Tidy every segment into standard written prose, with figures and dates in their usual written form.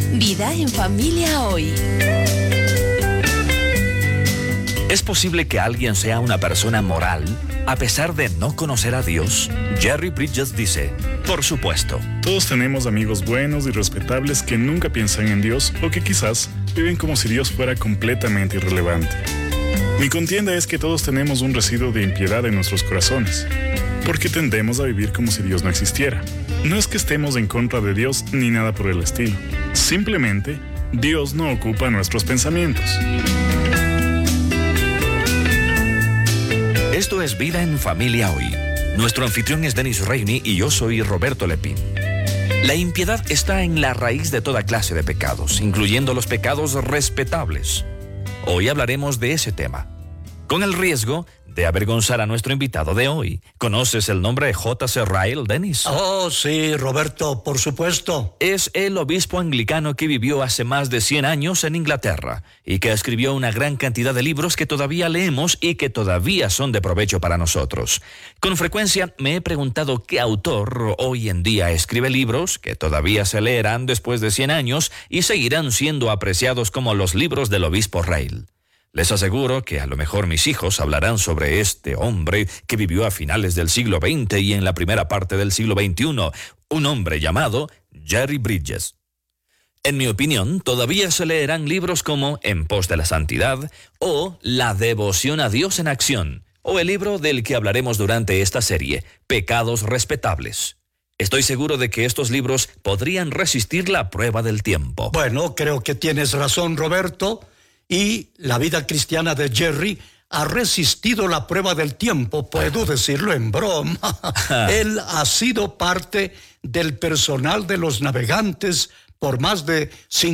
Vida en familia hoy. ¿Es posible que alguien sea una persona moral a pesar de no conocer a Dios? Jerry Bridges dice, por supuesto. Todos tenemos amigos buenos y respetables que nunca piensan en Dios o que quizás viven como si Dios fuera completamente irrelevante. Mi contienda es que todos tenemos un residuo de impiedad en nuestros corazones, porque tendemos a vivir como si Dios no existiera. No es que estemos en contra de Dios ni nada por el estilo. Simplemente, Dios no ocupa nuestros pensamientos. Esto es Vida en Familia Hoy. Nuestro anfitrión es Dennis Reini y yo soy Roberto Lepín. La impiedad está en la raíz de toda clase de pecados, incluyendo los pecados respetables. Hoy hablaremos de ese tema, con el riesgo de avergonzar a nuestro invitado de hoy. ¿Conoces el nombre de J.C. Ryle, Dennis? Oh, sí, Roberto, por supuesto. Es el obispo anglicano que vivió hace más de 100 años en Inglaterra y que escribió una gran cantidad de libros que todavía leemos y que todavía son de provecho para nosotros. Con frecuencia me he preguntado qué autor hoy en día escribe libros que todavía se leerán después de 100 años y seguirán siendo apreciados como los libros del obispo Ryle. Les aseguro que a lo mejor mis hijos hablarán sobre este hombre que vivió a finales del siglo XX y en la primera parte del siglo XXI, un hombre llamado Jerry Bridges. En mi opinión, todavía se leerán libros como En pos de la santidad o La devoción a Dios en acción, o el libro del que hablaremos durante esta serie, Pecados respetables. Estoy seguro de que estos libros podrían resistir la prueba del tiempo. Bueno, creo que tienes razón, Roberto. Y la vida cristiana de Jerry ha resistido la prueba del tiempo, puedo decirlo en broma. Él ha sido parte del personal de los navegantes por más de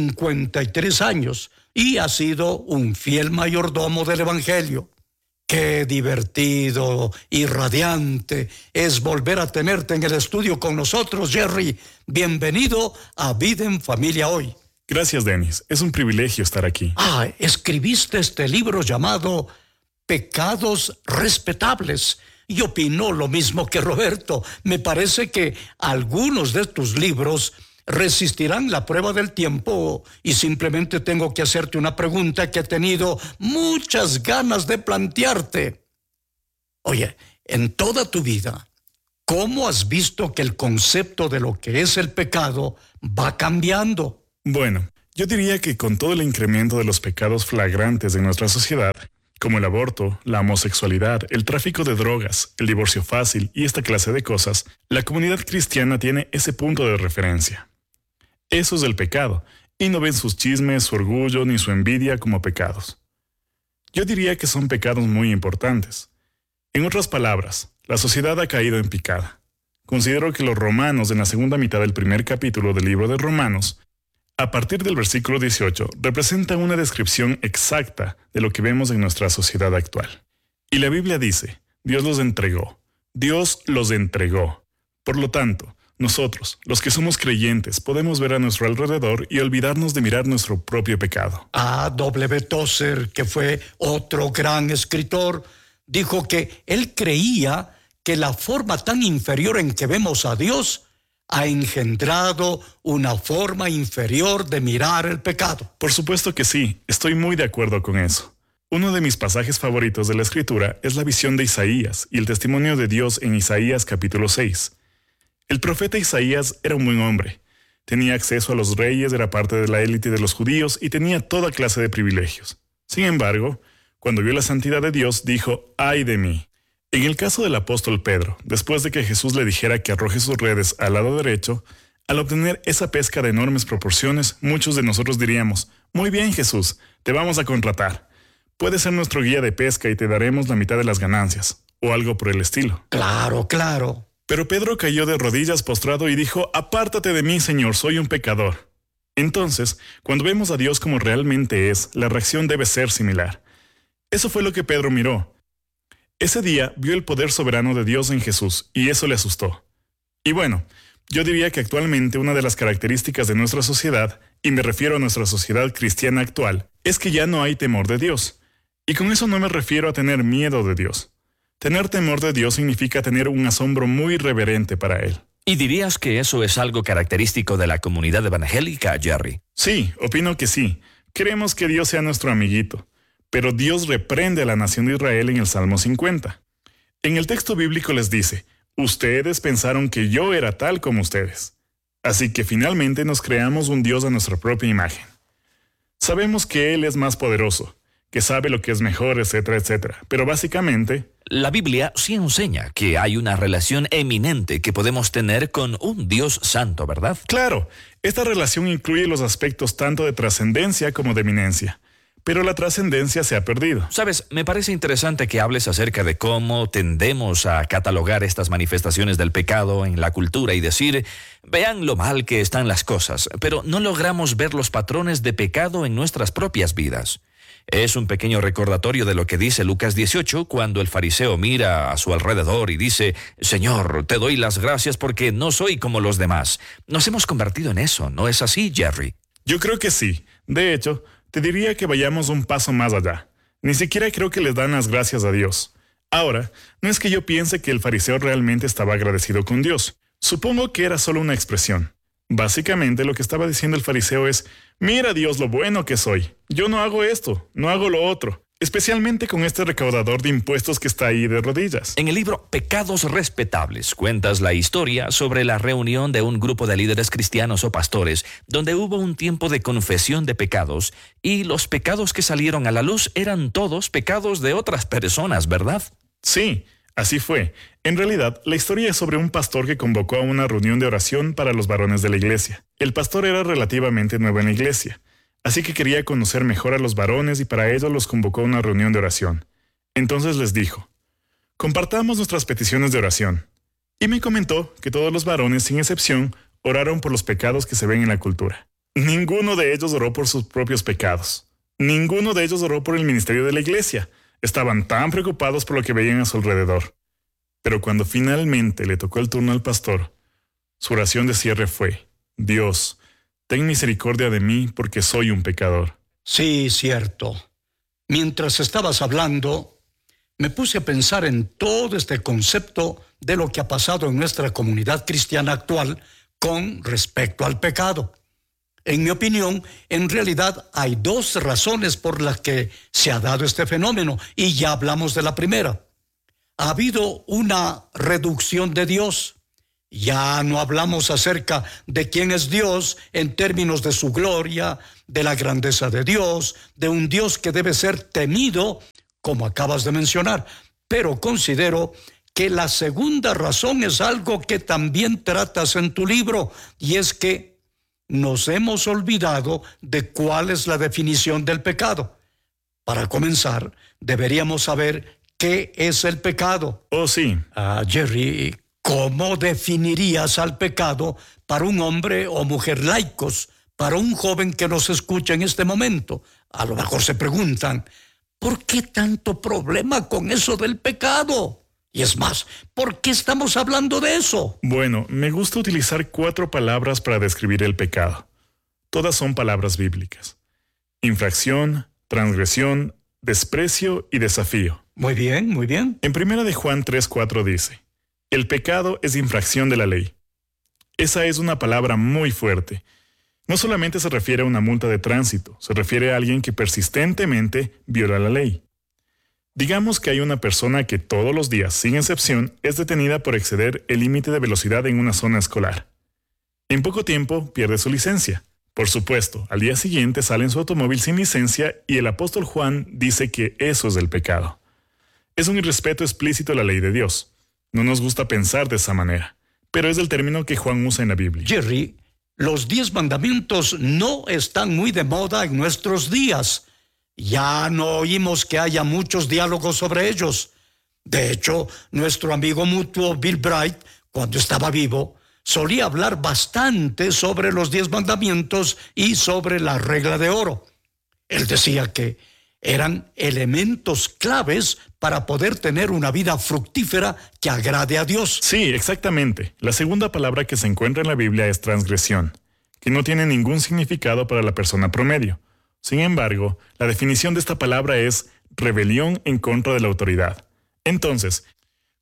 53 años y ha sido un fiel mayordomo del Evangelio. Qué divertido y radiante es volver a tenerte en el estudio con nosotros, Jerry. Bienvenido a Vida en Familia Hoy. Gracias, Dennis. Es un privilegio estar aquí. Escribiste este libro llamado Pecados Respetables. Y opino lo mismo que Roberto. Me parece que algunos de tus libros resistirán la prueba del tiempo y simplemente tengo que hacerte una pregunta que he tenido muchas ganas de plantearte. Oye, en toda tu vida, ¿cómo has visto que el concepto de lo que es el pecado va cambiando? Bueno, yo diría que con todo el incremento de los pecados flagrantes de nuestra sociedad, como el aborto, la homosexualidad, el tráfico de drogas, el divorcio fácil y esta clase de cosas, la comunidad cristiana tiene ese punto de referencia. Eso es el pecado, y no ven sus chismes, su orgullo ni su envidia como pecados. Yo diría que son pecados muy importantes. En otras palabras, la sociedad ha caído en picada. Considero que los romanos en la segunda mitad del primer capítulo del libro de Romanos, a partir del versículo 18, representa una descripción exacta de lo que vemos en nuestra sociedad actual. Y la Biblia dice, Dios los entregó. Dios los entregó. Por lo tanto, nosotros, los que somos creyentes, podemos ver a nuestro alrededor y olvidarnos de mirar nuestro propio pecado. W. Tozer, que fue otro gran escritor, dijo que él creía que la forma tan inferior en que vemos a Dios ha engendrado una forma inferior de mirar el pecado. Por supuesto que sí, estoy muy de acuerdo con eso. Uno de mis pasajes favoritos de la Escritura es la visión de Isaías y el testimonio de Dios en Isaías capítulo 6. El profeta Isaías era un buen hombre. Tenía acceso a los reyes, era parte de la élite de los judíos y tenía toda clase de privilegios. Sin embargo, cuando vio la santidad de Dios, dijo, ¡ay de mí! En el caso del apóstol Pedro, después de que Jesús le dijera que arroje sus redes al lado derecho, al obtener esa pesca de enormes proporciones, muchos de nosotros diríamos, muy bien Jesús, te vamos a contratar. Puedes ser nuestro guía de pesca y te daremos la mitad de las ganancias, o algo por el estilo. Claro, claro. Pero Pedro cayó de rodillas postrado y dijo, apártate de mí, Señor, soy un pecador. Entonces, cuando vemos a Dios como realmente es, la reacción debe ser similar. Eso fue lo que Pedro miró. Ese día vio el poder soberano de Dios en Jesús y eso le asustó. Y bueno, yo diría que actualmente una de las características de nuestra sociedad, y me refiero a nuestra sociedad cristiana actual, es que ya no hay temor de Dios. Y con eso no me refiero a tener miedo de Dios. Tener temor de Dios significa tener un asombro muy reverente para Él. ¿Y dirías que eso es algo característico de la comunidad evangélica, Jerry? Sí, opino que sí. Queremos que Dios sea nuestro amiguito. Pero Dios reprende a la nación de Israel en el Salmo 50. En el texto bíblico les dice, ustedes pensaron que yo era tal como ustedes. Así que finalmente nos creamos un Dios a nuestra propia imagen. Sabemos que Él es más poderoso, que sabe lo que es mejor, etcétera, etcétera. Pero básicamente, La Biblia sí enseña que hay una relación eminente que podemos tener con un Dios santo, ¿verdad? claro, esta relación incluye los aspectos tanto de trascendencia como de eminencia. Pero la trascendencia se ha perdido. Sabes, me parece interesante que hables acerca de cómo tendemos a catalogar estas manifestaciones del pecado en la cultura y decir, vean lo mal que están las cosas, pero no logramos ver los patrones de pecado en nuestras propias vidas. Es un pequeño recordatorio de lo que dice Lucas 18 cuando el fariseo mira a su alrededor y dice, Señor, te doy las gracias porque no soy como los demás. Nos hemos convertido en eso, ¿no es así, Jerry? Yo creo que sí. De hecho, te diría que vayamos un paso más allá. Ni siquiera creo que les dan las gracias a Dios. Ahora, no es que yo piense que el fariseo realmente estaba agradecido con Dios. Supongo que era solo una expresión. Básicamente lo que estaba diciendo el fariseo es, mira Dios lo bueno que soy. Yo no hago esto, no hago lo otro. Especialmente con este recaudador de impuestos que está ahí de rodillas. En el libro Pecados Respetables cuentas la historia sobre la reunión de un grupo de líderes cristianos o pastores donde hubo un tiempo de confesión de pecados y los pecados que salieron a la luz eran todos pecados de otras personas, ¿verdad? Sí, así fue. En realidad, la historia es sobre un pastor que convocó a una reunión de oración para los varones de la iglesia. El pastor era relativamente nuevo en la iglesia. Así que quería conocer mejor a los varones y para ello los convocó a una reunión de oración. Entonces les dijo, compartamos nuestras peticiones de oración. Y me comentó que todos los varones, sin excepción, oraron por los pecados que se ven en la cultura. Ninguno de ellos oró por sus propios pecados. Ninguno de ellos oró por el ministerio de la iglesia. Estaban tan preocupados por lo que veían a su alrededor. Pero cuando finalmente le tocó el turno al pastor, su oración de cierre fue, Dios, ten misericordia de mí porque soy un pecador. Sí, cierto. Mientras estabas hablando, me puse a pensar en todo este concepto de lo que ha pasado en nuestra comunidad cristiana actual con respecto al pecado. En mi opinión, en realidad hay dos razones por las que se ha dado este fenómeno, y ya hablamos de la primera. Ha habido una reducción de Dios. Ya no hablamos acerca de quién es Dios en términos de su gloria, de la grandeza de Dios, de un Dios que debe ser temido, como acabas de mencionar. Pero considero que la segunda razón es algo que también tratas en tu libro, y es que nos hemos olvidado de cuál es la definición del pecado. Para comenzar, deberíamos saber qué es el pecado. Oh, sí. Jerry, ¿cómo definirías al pecado para un hombre o mujer laicos, para un joven que nos escucha en este momento? A lo mejor se preguntan, ¿por qué tanto problema con eso del pecado? Y es más, ¿por qué estamos hablando de eso? Bueno, me gusta utilizar 4 palabras para describir el pecado. Todas son palabras bíblicas. Infracción, transgresión, desprecio y desafío. Muy bien, muy bien. En 1 de Juan 3:4 dice, el pecado es infracción de la ley. Esa es una palabra muy fuerte. No solamente se refiere a una multa de tránsito, se refiere a alguien que persistentemente viola la ley. Digamos que hay una persona que todos los días, sin excepción, es detenida por exceder el límite de velocidad en una zona escolar. En poco tiempo pierde su licencia. Por supuesto, al día siguiente sale en su automóvil sin licencia y el apóstol Juan dice que eso es el pecado. Es un irrespeto explícito a la ley de Dios. No nos gusta pensar de esa manera, pero es el término que Juan usa en la Biblia. Jerry, los 10 mandamientos no están muy de moda en nuestros días. Ya no oímos que haya muchos diálogos sobre ellos. De hecho, nuestro amigo mutuo Bill Bright, cuando estaba vivo, solía hablar bastante sobre los 10 mandamientos y sobre la regla de oro. Él decía que eran elementos claves para poder tener una vida fructífera que agrade a Dios. Sí, exactamente. La segunda palabra que se encuentra en la Biblia es transgresión, que no tiene ningún significado para la persona promedio. Sin embargo, la definición de esta palabra es rebelión en contra de la autoridad. Entonces,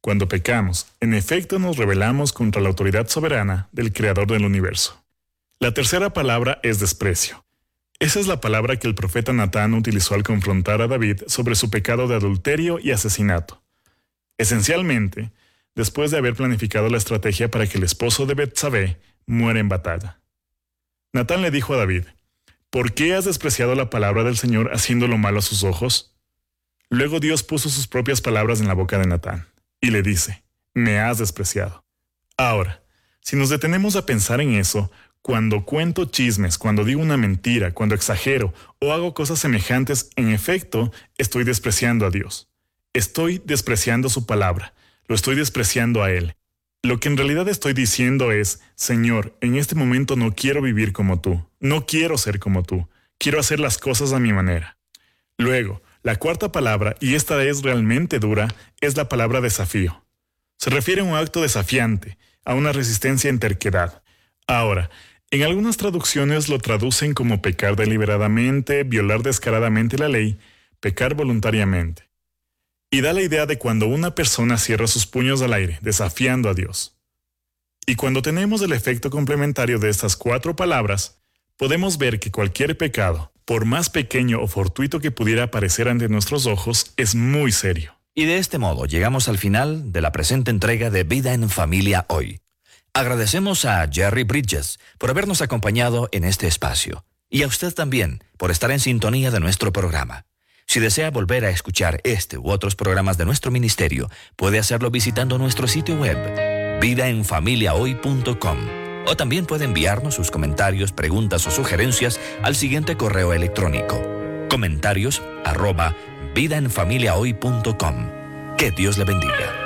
Cuando pecamos, en efecto nos rebelamos contra la autoridad soberana del Creador del universo. La tercera palabra es desprecio. Esa es la palabra que el profeta Natán utilizó al confrontar a David sobre su pecado de adulterio y asesinato. Esencialmente, después de haber planificado la estrategia para que el esposo de Betsabé muera en batalla. Natán le dijo a David: ¿por qué has despreciado la palabra del Señor haciendo lo malo a sus ojos? Luego Dios puso sus propias palabras en la boca de Natán y le dice: me has despreciado. Ahora, si nos detenemos a pensar en eso, cuando cuento chismes, cuando digo una mentira, cuando exagero o hago cosas semejantes, en efecto, estoy despreciando a Dios. Estoy despreciando su palabra, lo estoy despreciando a Él. Lo que en realidad estoy diciendo es: Señor, en este momento no quiero vivir como tú, no quiero ser como tú, quiero hacer las cosas a mi manera. Luego, la cuarta palabra, y esta es realmente dura, es la palabra desafío. Se refiere a un acto desafiante, a una resistencia en terquedad. Ahora, en algunas traducciones lo traducen como pecar deliberadamente, violar descaradamente la ley, pecar voluntariamente. Y da la idea de cuando una persona cierra sus puños al aire, desafiando a Dios. Y cuando tenemos el efecto complementario de estas cuatro palabras, podemos ver que cualquier pecado, por más pequeño o fortuito que pudiera aparecer ante nuestros ojos, es muy serio. Y de este modo llegamos al final de la presente entrega de Vida en Familia Hoy. Agradecemos a Jerry Bridges por habernos acompañado en este espacio. Y a usted también por estar en sintonía de nuestro programa. Si desea volver a escuchar este u otros programas de nuestro ministerio, puede hacerlo visitando nuestro sitio web, vidaenfamiliahoy.com. O también puede enviarnos sus comentarios, preguntas o sugerencias al siguiente correo electrónico: comentarios@vidaenfamiliahoy.com. Que Dios le bendiga.